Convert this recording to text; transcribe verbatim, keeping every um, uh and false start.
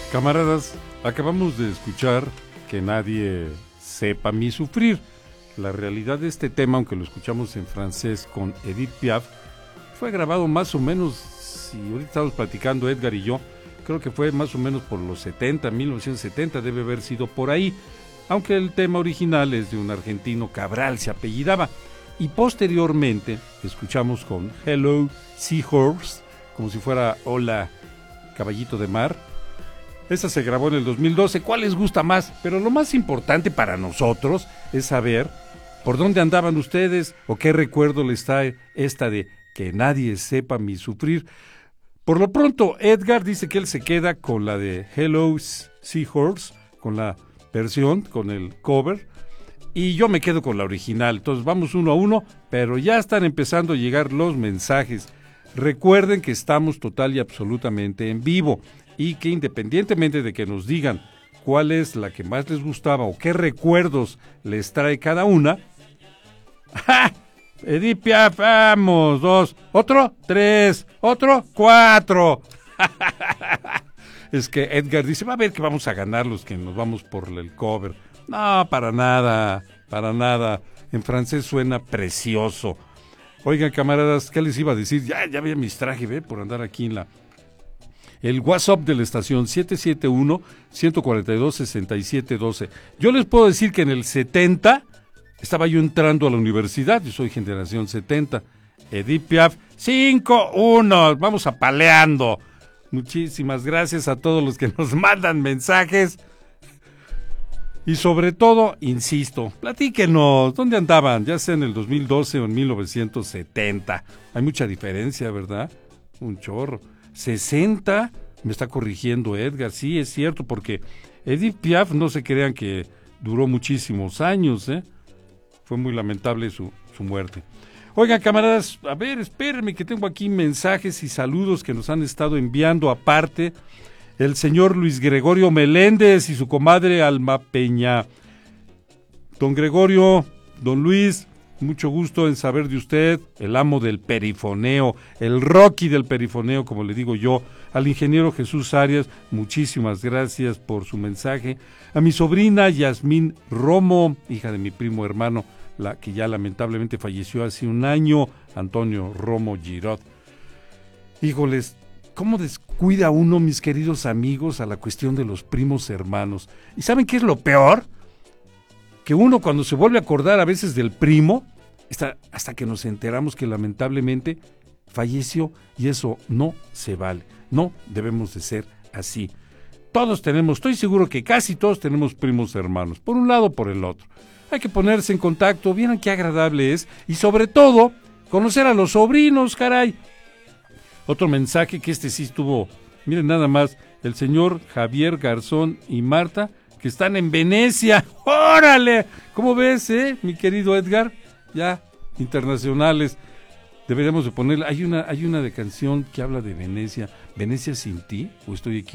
Camaradas, acabamos de escuchar Que nadie sepa mi sufrir. La realidad de este tema, aunque lo escuchamos en francés con Edith Piaf, fue grabado más o menos, si ahorita estamos platicando Edgar y yo, creo que fue más o menos por los setenta, mil novecientos setenta, debe haber sido por ahí, aunque el tema original es de un argentino, Cabral se apellidaba, y posteriormente escuchamos con Hello Seahorse, como si fuera Hola Caballito de Mar. Esa se grabó en el dos mil doce. ¿Cuál les gusta más? Pero lo más importante para nosotros es saber por dónde andaban ustedes o qué recuerdo les trae esta de Que nadie sepa mi sufrir. Por lo pronto, Edgar dice que él se queda con la de Hello Seahorse, con la versión, con el cover, y yo me quedo con la original. Entonces vamos uno a uno, pero ya están empezando a llegar los mensajes. Recuerden que estamos total y absolutamente en vivo y que independientemente de que nos digan cuál es la que más les gustaba o qué recuerdos les trae cada una. ¡Ja! Edith Piaf, vamos, dos, otro, tres, otro, cuatro. Es que Edgar dice, va a ver que vamos a ganar los que nos vamos por el cover. No, para nada, para nada. En francés suena precioso. Oigan, camaradas, ¿qué les iba a decir? Ya, ya me distraje, ¿ve? Por andar aquí en la... El WhatsApp de la estación siete siete uno, uno cuatro dos, seis siete uno dos. Yo les puedo decir que en el setenta estaba yo entrando a la universidad, yo soy generación setenta. Edith Piaf, cinco uno, vamos apaleando. Muchísimas gracias a todos los que nos mandan mensajes. Y sobre todo, insisto, platíquenos, ¿dónde andaban? Ya sea en el dos mil doce o en mil novecientos setenta. Hay mucha diferencia, ¿verdad? Un chorro. sesenta, me está corrigiendo Edgar, sí, es cierto, porque Edith Piaf, no se crean que duró muchísimos años, ¿eh? Fue muy lamentable su, su muerte. Oigan, camaradas, a ver, espérenme que tengo aquí mensajes y saludos que nos han estado enviando aparte el señor Luis Gregorio Meléndez y su comadre Alma Peña. Don Gregorio, don Luis, mucho gusto en saber de usted, el amo del perifoneo, el Rocky del perifoneo, como le digo yo, al ingeniero Jesús Arias, muchísimas gracias por su mensaje, a mi sobrina Yasmín Romo, hija de mi primo hermano, la que ya lamentablemente falleció hace un año, Antonio Romo Girot. Híjoles, ¿cómo descuida uno, mis queridos amigos, a la cuestión de los primos hermanos? ¿Y saben qué es lo peor? Que uno cuando se vuelve a acordar a veces del primo, está, hasta que nos enteramos que lamentablemente falleció, y eso no se vale, no debemos de ser así. Todos tenemos, estoy seguro que casi todos tenemos primos hermanos, por un lado o por el otro. Hay que ponerse en contacto, vieran qué agradable es, y sobre todo, conocer a los sobrinos, caray. Otro mensaje que este sí estuvo, miren nada más, el señor Javier Garzón y Marta, que están en Venecia. ¡Órale! ¿Cómo ves, eh, mi querido Edgar? Ya, internacionales. Deberíamos de ponerla. Hay una, hay una de canción que habla de Venecia. ¿Venecia sin ti? ¿O estoy equivocado?